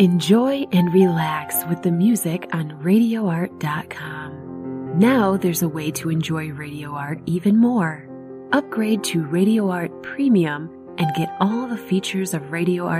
Enjoy and relax with the music on RadioArt.com. Now there's a way to enjoy Radio Art even more. Upgrade to Radio Art Premium and get all the features of Radio Art